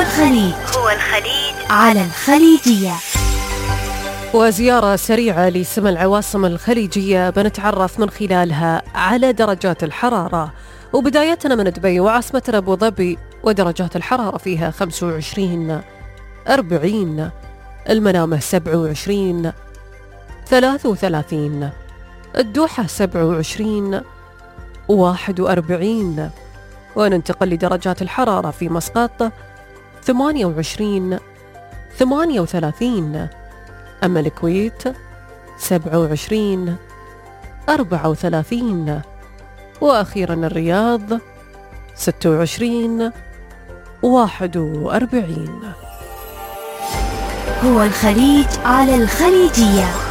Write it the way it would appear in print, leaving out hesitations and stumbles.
الخليج. على الخليجية. وزيارة سريعة لسما العواصم الخليجية بنتعرف من خلالها على درجات الحرارة، وبدايتنا من دبي وعاصمتنا أبو ظبي، ودرجات الحرارة فيها 25 40، المنامة 27 33، الدوحة 27 41، وننتقل لدرجات الحرارة في مسقط 28 38، أما الكويت 27 34، وأخيرا الرياض 26 41. هو الخليج على الخليجية.